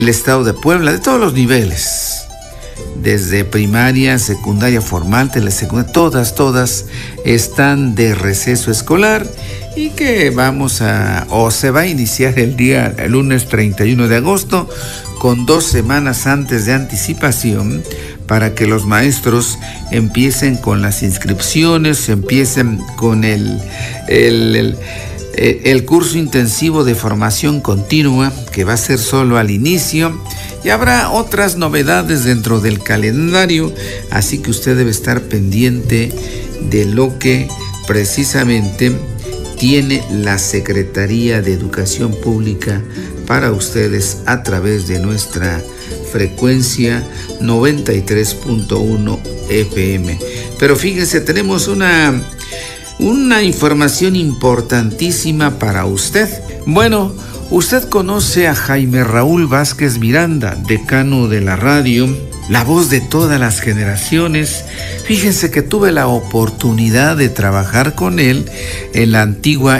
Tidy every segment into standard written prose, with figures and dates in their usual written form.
el estado de Puebla, de todos los niveles, desde primaria, secundaria formal, telesecundaria, todas están de receso escolar y que se va a iniciar el lunes 31 de agosto con 2 semanas antes de anticipación para que los maestros empiecen con las inscripciones, empiecen con el curso intensivo de formación continua, que va a ser solo al inicio, y habrá otras novedades dentro del calendario, así que usted debe estar pendiente de lo que precisamente tiene la Secretaría de Educación Pública para ustedes a través de nuestra frecuencia 93.1 FM. Pero fíjense, tenemos una información importantísima para usted. Bueno, usted conoce a Jaime Raúl Vázquez Miranda, decano de la radio, la voz de todas las generaciones. Fíjense que tuve la oportunidad de trabajar con él en la antigua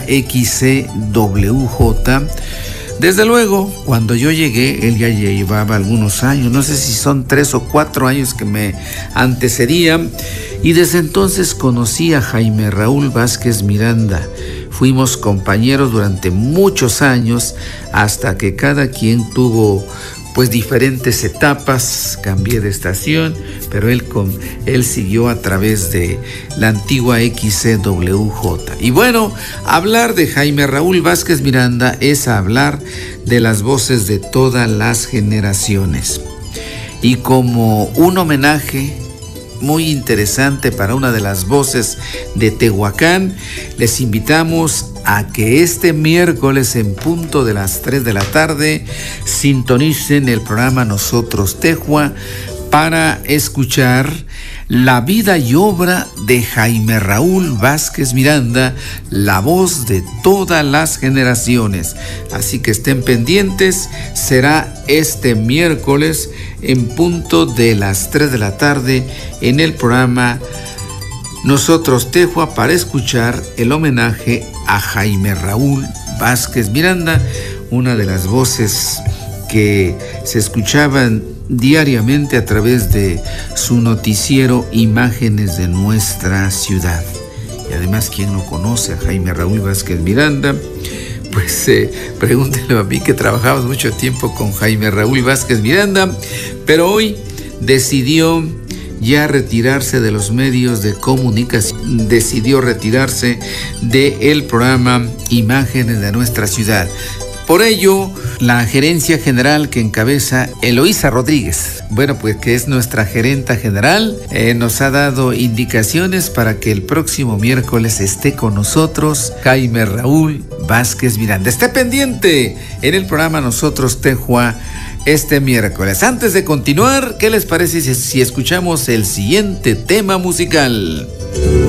XCWJ. Desde luego, cuando yo llegué, él ya llevaba algunos años, no sé si son 3 o 4 años que me antecedían, y desde entonces conocí a Jaime Raúl Vázquez Miranda. Fuimos compañeros durante muchos años hasta que cada quien tuvo diferentes etapas. Cambié de estación, pero él siguió a través de la antigua XCWJ. Y bueno, hablar de Jaime Raúl Vázquez Miranda es hablar de las voces de todas las generaciones. Y como un homenaje muy interesante para una de las voces de Tehuacán, les invitamos a que este miércoles en punto de las 3 de la tarde sintonicen el programa Nosotros Tehua para escuchar la vida y obra de Jaime Raúl Vázquez Miranda, la voz de todas las generaciones. Así que estén pendientes, será este miércoles en punto de las 3 de la tarde en el programa Nosotros Tehua para escuchar el homenaje a Jaime Raúl Vázquez Miranda, una de las voces que se escuchaban diariamente a través de su noticiero Imágenes de Nuestra Ciudad. Y además, ¿quién no conoce a Jaime Raúl Vázquez Miranda? Pregúntenle a mí, que trabajamos mucho tiempo con Jaime Raúl Vázquez Miranda, pero hoy decidió ya retirarse de los medios de comunicación, decidió retirarse del programa Imágenes de Nuestra Ciudad. Por ello, la gerencia general que encabeza Eloísa Rodríguez, que es nuestra gerenta general, nos ha dado indicaciones para que el próximo miércoles esté con nosotros Jaime Raúl Vázquez Miranda. Esté pendiente en el programa Nosotros Tehua este miércoles. Antes de continuar, ¿qué les parece si escuchamos el siguiente tema musical?